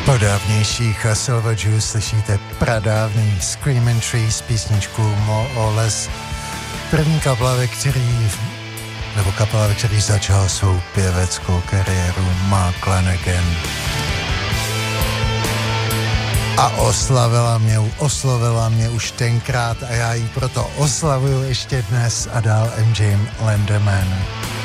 Po dávnějších Silver Juice slyšíte pradávný Screaming Trees písničku More or Less. První kapela, ve který začal svou pěveckou kariéru Mark Lanegan. A oslovila mě už tenkrát a já ji proto oslavuju ještě dnes a dál MJ Lenderman.